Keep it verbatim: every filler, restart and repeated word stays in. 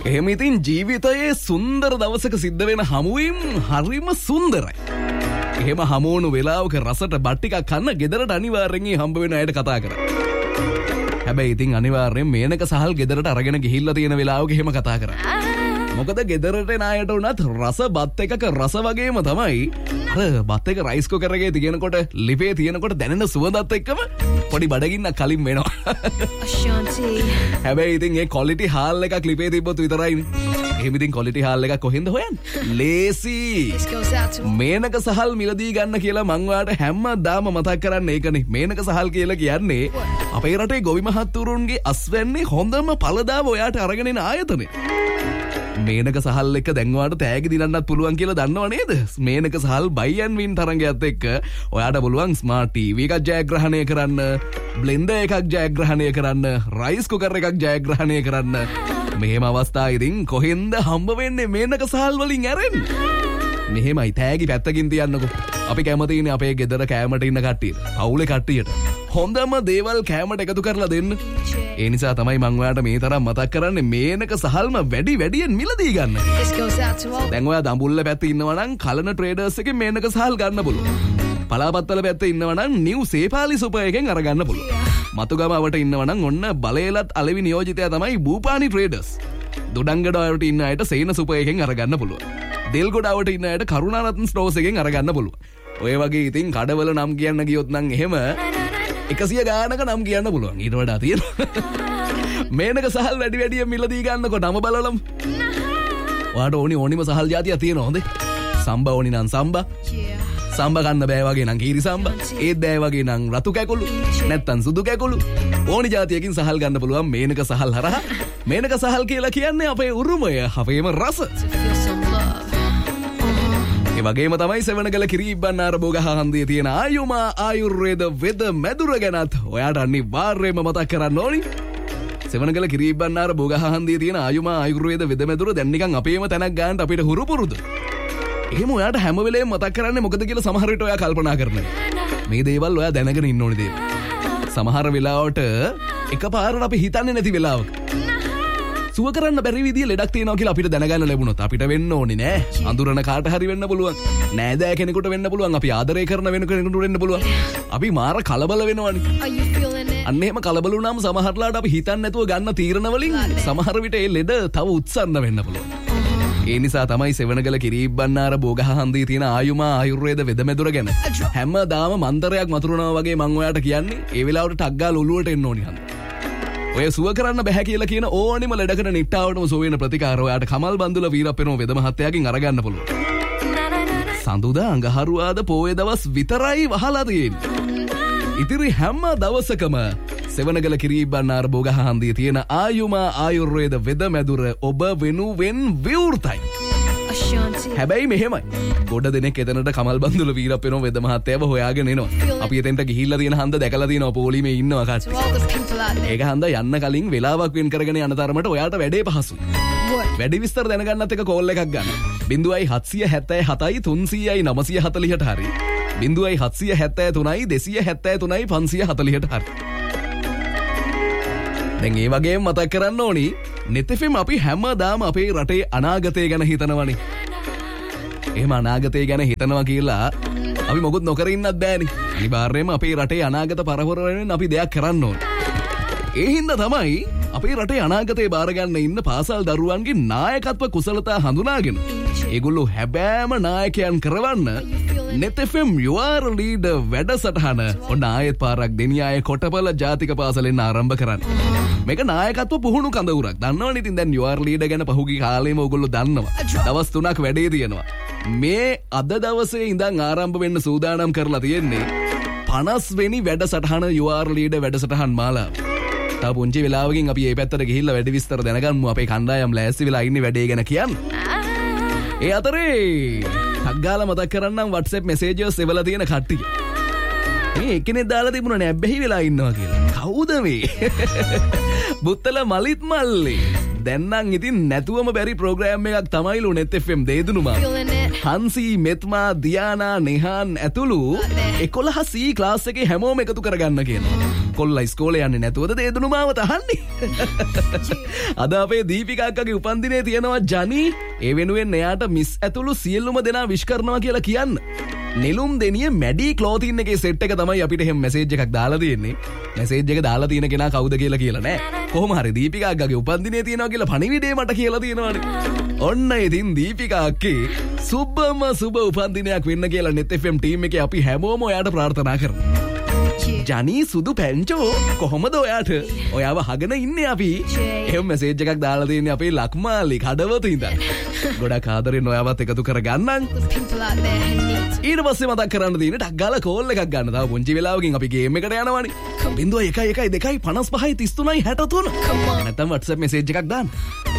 එහෙම ඉතින් ජීවිතයේ සුන්දර දවසක සිද්ධ වෙන හමුවීම් හරිම සුන්දරයි. එහෙම හමුවුණු වෙලාවක රසට බත් ටිකක් කන්න ගෙදරට අනිවාර්යෙන් හම්බ වෙන අයට කතා කරා. හැබැයි ඉතින් අනිවාර්යෙන් මේනක සහල් ගෙදරට අරගෙන ගිහිල්ලා තියෙන වෙලාවක එහෙම කතා කරා. මොකද ගෙදරට එන අයට උනත් රස බත් එකක රස වගේම තමයි අර බත් එක රයිස් කුකර් එකේ තියෙනකොට ලිපේ තියෙනකොට දැනෙන සුවඳත් එක්කම පොඩි බඩගින්නක් කලින් වෙනවා. අශාන්ති. හැබැයි ඉතින් ඒ ක්වොලිටි හාල් එකක් ලිපේ තිබ්බොත් විතරයිනේ. එහෙම ඉතින් ක්වොලිටි හාල් එකක් කොහෙන්ද හොයන්නේ? ලේසි. මේනක සහල් මිලදී ගන්න කියලා මං ඔයාලට හැමදාම මතක් කරන්නේ ඒකනේ. මේනක සහල් කියලා කියන්නේ අපේ රටේ ගොවි මහත්තුරුන්ගේ අස්වැන්නේ හොඳම පළදාව ඔයාට අරගෙන එන ආයතනය. මේනක සහල් එක්ක දැන් ඔයාලට තෑගි දිනන්නත් පුළුවන් කියලා දන්නව නේද? මේනක සහල් buy and win තරඟයත් එක්ක ඔයාට පුළුවන් ස්මාර්ට් ටීවී එකක් ජයග්‍රහණය කරන්න, බ්ලෙන්ඩර් එකක් ජයග්‍රහණය කරන්න, රයිස් කුකර් එකක් ජයග්‍රහණය කරන්න. මෙහෙම අවස්ථා ඉතින් කොහෙන්ද හම්බ වෙන්නේ මේනක සහල් වලින් ඇරෙන්න? මෙහෙමයි තෑගි පැත්තකින් තියන්නකෝ. අපි කැමතිනේ අපේ ගෙදර කෑමට ඉන්න කට්ටියට, පවුලේ කට්ටියට හොඳම දේවල් කෑමට එකතු කරලා දෙන්න. ඒ නිසා තමයි මම ඔයාලට මේ තරම් මතක් කරන්නේ මේනක සහල්ම වැඩි වැඩියෙන් මිලදී ගන්න. දැන් ඔයා දඹුල්ල පැත්තේ ඉන්නවා නම් කලන ට්‍රේඩර්ස් එකෙන් මේනක සහල් ගන්න පුළුවන්. පලාපත්තල පැත්තේ ඉන්නවා නම් නිව් සේපාලි සුපර් එකෙන් අරගන්න පුළුවන්. මතුගමවට ඉන්නවා නම් ඔන්න බලයලත් අලෙවි නියෝජිතයා තමයි බූපානි ට්‍රේඩර්ස්. දොඩංගඩාවට ඉන්න අයට සේන සුපර් එකෙන් අරගන්න පුළුවන්. දෙල්ගොඩාවට ඉන්න අයට කරුණාරත්න ස්ටෝර්ස් එකෙන් අරගන්න පුළුවන්. ඔය වගේ ඉතින් කඩවල නම් කියන්න ගියොත් නම් එහෙම එකසිය ගානක නම් කියන්න පුළුවන්. ඊට වඩා තියෙනවා. මේනක සහල් වැඩි වැඩියෙන් මිලදී ගන්නකො නම බලලම්. ඔයාට ඕනි ඕනිම සහල් జాතියක් තියෙනවා හොඳේ. සම්බා ඕනි නම් සම්බා. සම්බා ගන්න බෑ වගේ නම් කීරි සම්බා. ඒත් බෑ වගේ නම් රතු කැකුළු. නැත්තම් සුදු කැකුළු. ඕනි జాතියකින් සහල් ගන්න පුළුවන් මේනක සහල් හරහා. මේනක සහල් කියලා කියන්නේ අපේ උරුමය, අපේම රස. ඒ වගේම තමයි සෙවණගල කිරිබ්බන්නාර බෝගහ හන්දියේ තියෙන ආයුමා ආයුර්වේද වෙද මැදුර ගැනත් ඔයාට අනිවාර්යයෙන්ම මතක් කරන්න ඕනි. සෙවණගල කිරිබ්බන්නාර බෝගහ හන්දියේ තියෙන ආයුමා ආයුර්වේද වෙද මැදුර දැන් නිකන් අපේම තැනක් ගන්නට අපිට හුරු පුරුදු. එහෙම ඔයාට හැම වෙලේම මතක් කරන්නේ මොකද කියලා සමහර විට ඔයා කල්පනා කරනවා. මේ දේවල් ඔයා දැනගෙන ඉන්න ඕනේ දේවල්. සමහර වෙලාවට එකපාරට අපි හිතන්නේ නැති වෙලාවක සුව කරන්න බැරි විදිය ලෙඩක් තියෙනවා කියලා අපිට දැනගන්න ලැබුණොත් අපිට වෙන්න ඕනේ නෑ. අඳුරන කාට හරි වෙන්න පුළුවන්. නෑදෑ කෙනෙකුට වෙන්න පුළුවන්. අපි ආදරය කරන වෙන කෙනෙකුට වෙන්න පුළුවන්. අපි මාර කලබල වෙනවනේ. අන්න එහෙම කලබල වුණාම සමහරట్లాට අපි හිතන්නේ නැතුව ගන්න තීරණ වලින් සමහර විට ඒ ලෙඩ තව උත්සන්න වෙන්න පුළුවන්. ඒ නිසා තමයි සෙවණගල කිරිබ්බන්නාර බෝගහ හන්දියේ තියෙන ආයුමා ආයුර්වේද වෙදමෙදුර ගැන හැමදාම මන්තරයක් මතුරනවා වගේ මම ඔයාට කියන්නේ. ඒ වෙලාවට ටක් ගාලා ඔලුවට එන්න ඕනි හන්ද. ඔය සුව කරන්න බැහැ කියලා කියන ඕනිම ලෙඩකට නිට්ටාවටම සුව වෙන ප්‍රතිකාර ඔයාට කමල් බන්දුල වීරප්පෙනෝ වෙද මහත්තයාගෙන් අරගන්න පුළුවන්. සඳුදා අඟහරුවාද පොයේ දවස් විතරයි වහලා තියෙන්නේ. ඉතිරි හැම දවසකම සෙවණගල කිරිබ්බන්නාර බෝගහ හන්දියේ තියෙන ආයුමා ආයුර්වේද වෙද මැදුර ඔබ වෙනුවෙන් විවෘතයි. හැබැයි මෙහෙමයි. ගොඩ දෙනෙක් එතනට කමල් බන්දුල වීරප්පෙනෝ වෙද මහත්තයාව හොයාගෙන එනවා. අපි එතෙන්ට ගිහිල්ලා තියෙන හන්ද දැකලා තියෙනවා පොලිමේ ඉන්නවා කට්ටිය. ඒක හන්ද යන්න කලින් වෙලාවක් වෙන් කරගෙන යන තරමට ඔයාට වැඩේ පහසුයි. වැඩි විස්තර දැනගන්නත් එක කෝල් එකක් ගන්න. බිංදුවයි හත්සිය හැත්තෑ හතයි තුන්සීයයි නවසිය හතළිහට හරි. බිංදුවයි හත්සිය හැත්තෑ තුනයි දෙසිය හැත්තෑ තුනයි පන්සිය හතළිහට හරි. දැන් ඒ වගේම මතක් කරන්න ඕනි net F M අපි හැමදාම අපේ රටේ අනාගතය ගැන හිතනවනේ. එහෙම අනාගතය ගැන හිතනවා කියලා අපි මොකුත් නොකර ඉන්නත් බෑනේ. අනිවාර්යයෙන්ම අපේ රටේ අනාගත පරපුර වෙනුවෙන් අපි දෙයක් කරන්න ඕනේ. ඒ හින්දා තමයි අපේ රටේ අනාගතේ බාර ගන්න ඉන්න පාසල් දරුවන්ගේ නායකත්ව කුසලතා හඳුනාගෙන ඒගොල්ලෝ හැබෑම නායකයන් කරවන්න net F M your leader වැඩසටහන ඔන්න ආයෙත් පාරක් දෙනියායේ කොටපල ජාතික පාසලෙන් ආරම්භ කරන්න. මේක නායකත්ව පුහුණු කඳවුරක්. දන්නවනේ ඉතින් දැන් your leader ගැන පහුගිය කාලෙම ඔයගොල්ලෝ දන්නවා. දවස් තුනක් වැඩේ තියෙනවා. මේ අද දවසේ ඉඳන් ආරම්භ වෙන්න සූදානම් කරලා තියෙන්නේ පනස් වෙනි වැඩසටහන your leader වැඩසටහන් මාලාව. තා පුංචි වෙලාවකින් අපි මේ පැත්තට ගිහිල්ලා වැඩි විස්තර දැනගමු. අපේ කණ්ඩායම් ලෑස්ති වෙලා ඉන්නේ වැඩේ ගැන කියන්න. ඒ අතරේ අග්ගාලා මතක් කරන්නම් WhatsApp messages එවලා තියෙන කට්ටිය. මේ එක්කෙනෙක් දාලා තිබුණා නේ බැහි වෙලා ඉන්නවා කියලා. කවුද මේ? බුත්තල මලිත් මල්ලි. දැන් නම් ඉතින් නැතුවම බැරි ප්‍රෝග්‍රෑම් එකක් තමයිලු net F M දේදුණු මා. හන්සි මෙත්මා දියානා නෙහාන් ඇතුළු එකොළහ C ක්ලාස් එකේ හැමෝම එකතු කරගන්න කියනවා. කොල්ලා ඉස්කෝලේ යන්නේ නැතුවද දේදුණු මාව තහන්නේ? අද අපේ දීපිකා අක්කගේ උපන්දිනේ තියෙනවා ජනි. ඒ වෙනුවෙන් එයාට මිස් ඇතුළු සියලුම දෙනා විශ් කරනවා කියලා කියන්න. නිලුම් දෙනිය මැඩි ක්ලෝතින් එකේ සෙට් එක තමයි අපිට එහෙම මෙසේජ් එකක් දාලා තියෙන්නේ. මෙසේජ් එක දාලා තියෙන කෙනා කවුද කියලා කියලා නෑ. කොහොම හරි දීපිකා අක්කගේ උපන්දිනේ තියෙනවා කියලා පණිවිඩේ මට කියලා තියෙනවානේ. ඔන්න ඉතින් දීපිකා අක්කේ සුබම සුබ උපන්දිනයක් වෙන්න කියලා net f m ටීම් එකේ අපි හැමෝම ඔයාට ප්‍රාර්ථනා කරනවා. ජනී සුදු පැංචෝ කොහොමද ඔයාට? ඔයාව හගෙන ඉන්නේ අපි. එහෙම මෙසේජ් එකක් දාලා තියෙන්නේ අපේ ලක්මාලි කඩවත ඉඳන්. ගොඩක් ආදරෙන් ඔයාවත් එකතු කරගන්නම්. ඊට පස්සේ මතක් කරන්න තියෙන්නේ ටක් ගාලා කෝල් එකක් ගන්න. තව පුංචි වෙලාවකින් අපි ගේම් එකට යනවානේ. බිංදුව එකයි එකයි දෙකයි පනස් පහයි තිස් තුනයි හැට තුන. නැත්නම් WhatsApp මෙසේජ් එකක් දාන්න.